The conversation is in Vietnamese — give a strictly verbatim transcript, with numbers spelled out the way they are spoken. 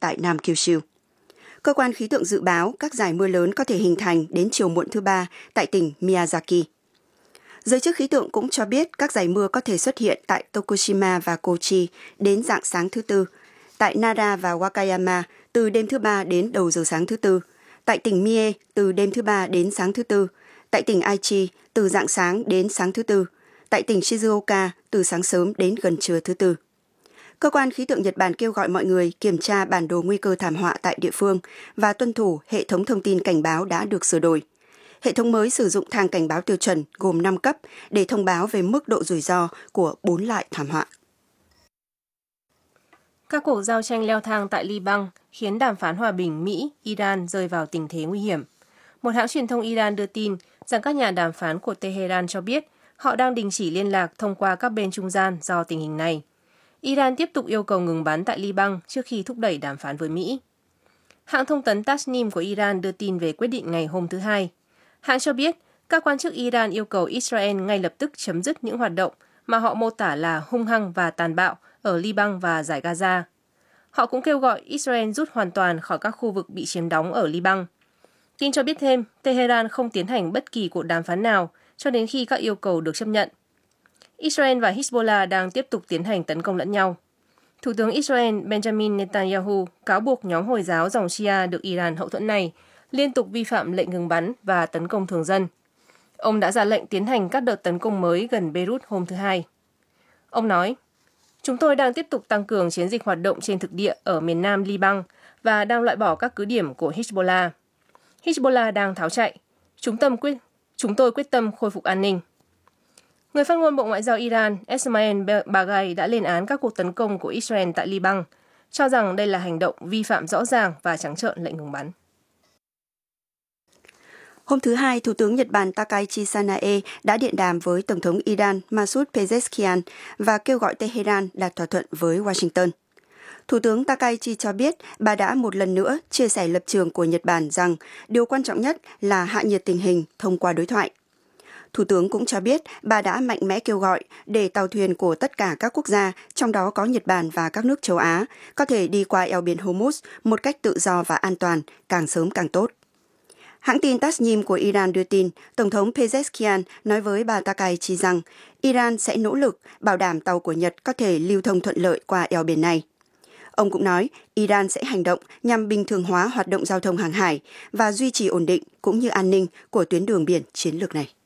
tại Nam Kyushu. Cơ quan khí tượng dự báo các dải mưa lớn có thể hình thành đến chiều muộn thứ Ba tại tỉnh Miyazaki. Giới chức khí tượng cũng cho biết các dải mưa có thể xuất hiện tại Tokushima và Kochi đến rạng sáng thứ Tư, tại Nara và Wakayama từ đêm thứ Ba đến đầu giờ sáng thứ Tư, tại tỉnh Mie từ đêm thứ Ba đến sáng thứ Tư, tại tỉnh Aichi từ rạng sáng đến sáng thứ Tư, tại tỉnh Shizuoka từ sáng sớm đến gần trưa thứ Tư. Cơ quan khí tượng Nhật Bản kêu gọi mọi người kiểm tra bản đồ nguy cơ thảm họa tại địa phương và tuân thủ hệ thống thông tin cảnh báo đã được sửa đổi. Hệ thống mới sử dụng thang cảnh báo tiêu chuẩn gồm năm cấp để thông báo về mức độ rủi ro của bốn loại thảm họa. Các cuộc giao tranh leo thang tại Liban khiến đàm phán hòa bình Mỹ-Iran rơi vào tình thế nguy hiểm. Một hãng truyền thông Iran đưa tin rằng các nhà đàm phán của Tehran cho biết họ đang đình chỉ liên lạc thông qua các bên trung gian do tình hình này. Iran tiếp tục yêu cầu ngừng bắn tại Liban trước khi thúc đẩy đàm phán với Mỹ. Hãng thông tấn Tasnim của Iran đưa tin về quyết định ngày hôm thứ Hai. Hãng cho biết các quan chức Iran yêu cầu Israel ngay lập tức chấm dứt những hoạt động mà họ mô tả là hung hăng và tàn bạo ở Liban và Dải Gaza. Họ cũng kêu gọi Israel rút hoàn toàn khỏi các khu vực bị chiếm đóng ở Liban. Tin cho biết thêm, Tehran không tiến hành bất kỳ cuộc đàm phán nào cho đến khi các yêu cầu được chấp nhận. Israel và Hezbollah đang tiếp tục tiến hành tấn công lẫn nhau. Thủ tướng Israel Benjamin Netanyahu cáo buộc nhóm Hồi giáo dòng Shia được Iran hậu thuẫn này liên tục vi phạm lệnh ngừng bắn và tấn công thường dân. Ông đã ra lệnh tiến hành các đợt tấn công mới gần Beirut hôm thứ Hai. Ông nói, chúng tôi đang tiếp tục tăng cường chiến dịch hoạt động trên thực địa ở miền nam Liban và đang loại bỏ các cứ điểm của Hezbollah. Hezbollah đang tháo chạy. Chúng, tâm quyết, chúng tôi quyết tâm khôi phục an ninh. Người phát ngôn Bộ Ngoại giao Iran Esmail Baghai đã lên án các cuộc tấn công của Israel tại Liban, cho rằng đây là hành động vi phạm rõ ràng và trắng trợn lệnh ngừng bắn. Hôm thứ Hai, Thủ tướng Nhật Bản Takaichi Sanae đã điện đàm với Tổng thống Iran Masoud Pezeshkian và kêu gọi Tehran đạt thỏa thuận với Washington. Thủ tướng Takaichi cho biết bà đã một lần nữa chia sẻ lập trường của Nhật Bản rằng điều quan trọng nhất là hạ nhiệt tình hình thông qua đối thoại. Thủ tướng cũng cho biết bà đã mạnh mẽ kêu gọi để tàu thuyền của tất cả các quốc gia, trong đó có Nhật Bản và các nước châu Á, có thể đi qua eo biển Hormuz một cách tự do và an toàn, càng sớm càng tốt. Hãng tin Tasnim của Iran đưa tin, Tổng thống Pezeshkian nói với bà Takaichi rằng Iran sẽ nỗ lực bảo đảm tàu của Nhật có thể lưu thông thuận lợi qua eo biển này. Ông cũng nói Iran sẽ hành động nhằm bình thường hóa hoạt động giao thông hàng hải và duy trì ổn định cũng như an ninh của tuyến đường biển chiến lược này.